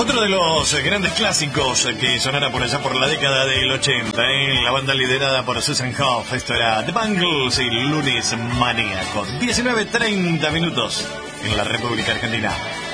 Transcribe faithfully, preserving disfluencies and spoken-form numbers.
Otro de los grandes clásicos que sonara por allá por la década del ochenta, ¿eh? La banda liderada por Susan Hoff. Esto era The Bangles y Lunes Maníaco. diecinueve treinta minutos en la República Argentina.